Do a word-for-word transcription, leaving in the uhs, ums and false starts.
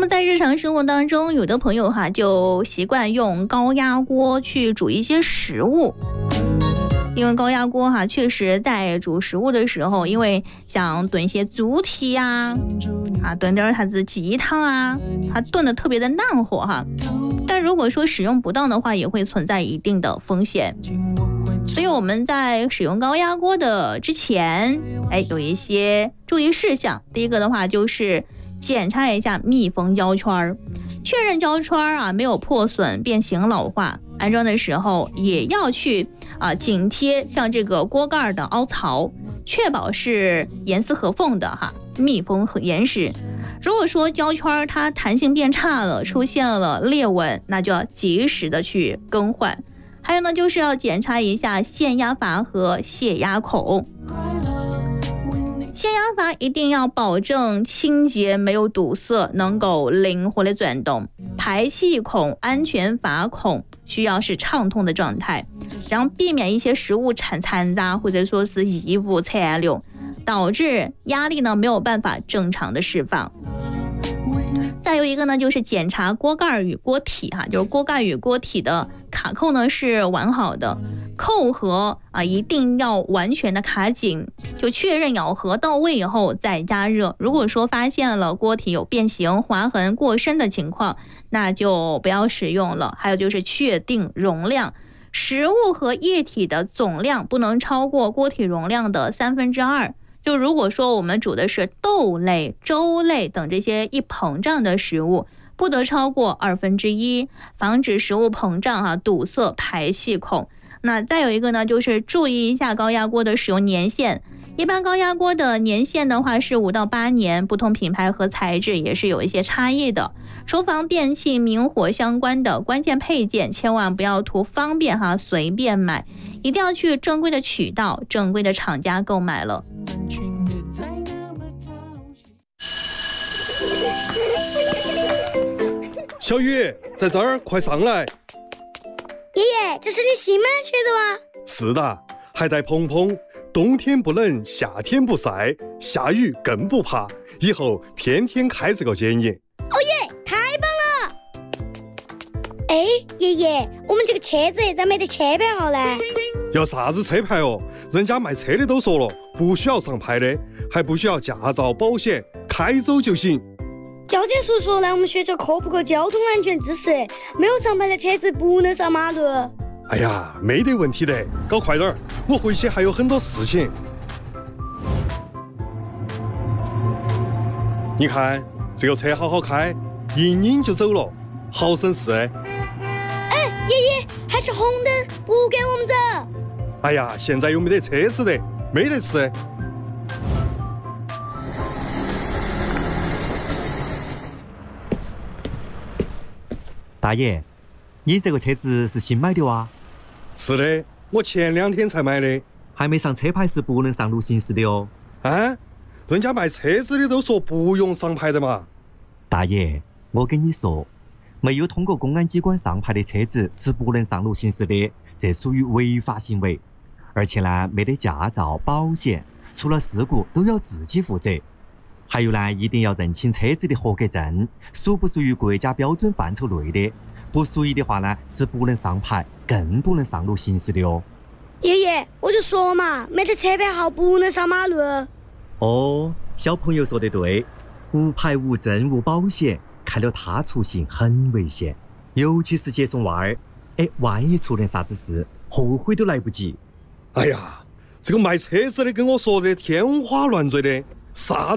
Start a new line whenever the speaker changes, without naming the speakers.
么在日常生活当中，有的朋友哈就习惯用高压锅去煮一些食物。因为高压锅哈，确实在煮食物的时候，因为想炖一些猪蹄呀、啊，啊炖点啥子鸡汤啊，它炖的特别的烂火哈。但如果说使用不当的话，也会存在一定的风险。所以我们在使用高压锅的之前，哎，有一些注意事项。第一个的话就是检查一下密封胶圈，确认胶圈啊没有破损、变形、老化。安装的时候也要去啊紧贴像这个锅盖的凹槽，确保是严丝合缝的哈，密封和严实。如果说胶圈它弹性变差了，出现了裂纹，那就要及时的去更换。还有呢，就是要检查一下限压阀和泄压孔。限压阀一定要保证清洁，没有堵塞，能够灵活的转动。排气孔、安全阀孔需要是畅通的状态，然后避免一些食物产残渣或者说是异物残留，导致压力呢没有办法正常的释放。再有一个呢，就是检查锅盖与锅体哈，就是锅盖与锅体的卡扣呢是完好的，扣合啊一定要完全的卡紧，就确认咬合到位以后再加热。如果说发现了锅体有变形、划痕过深的情况，那就不要使用了。还有就是确定容量，食物和液体的总量不能超过锅体容量的三分之二。就如果说我们煮的是豆类、粥类等这些易膨胀的食物，不得超过二分之一，防止食物膨胀啊，堵塞排气孔。那再有一个呢，就是注意一下高压锅的使用年限。一般高压锅的年限的话是五到八年，不同品牌和材质也是有一些差异的。厨房电器明火相关的关键配件，千万不要图方便哈随便买，一定要去正规的渠道、正规的厂家购买了。
小雨，在这儿，快上来！
爷爷，这是你新买的车子吗？
是的，还带蓬蓬，冬天不冷，夏天不晒，下雨更不怕，以后天天开这个接你。
哦耶，太棒了！哎，爷爷，我们这个车子咋没得车牌号呢？
要啥子车牌哦？人家卖车的都说了，不需要上牌的，还不需要驾照、保险，开走就行。
交警叔叔来我们学校科普个交通安全知识，没有上牌的车子不能上马路。
哎呀，没得问题的，搞快点儿，我回去还有很多事情。你看这个车好好开，一拧就走了，好省事。
哎，爷爷，还是红灯，不给我们走。
哎呀，现在又没得车子的，没得事。
大爷，你这个车子是新买的哇？
是的，我前两天才买的。
还没上车牌是不能上路行驶的哦。
啊？人家卖车子的都说不用上牌的嘛。
大爷，我跟你说，没有通过公安机关上牌的车子是不能上路行驶的，这属于违法行为。而且呢，没得驾照、保险，出了事故都要自己负责。还有呢，一定要认清车子的合格证，属不属于国家标准范畴内的，不属于的话呢，是不能上牌，更不能上路行驶的哦。
爷爷，我就说嘛，没得车牌号不能上马路。
哦，小朋友说得对，无牌、无证、无保险，开了他出行很危险，尤其是接送娃儿，哎，万一出点啥子事，后悔都来不及。
哎呀，这个卖车子的跟我说的天花乱坠的，啥